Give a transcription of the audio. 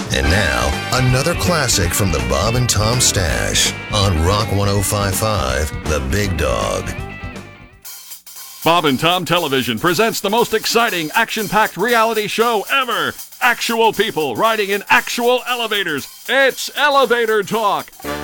And now, another classic from the Bob and Tom Stash on Rock 105.5, The Big Dog. Bob and Tom Television presents the most exciting, action-packed reality show ever. Actual people riding in actual elevators. It's Elevator Talk.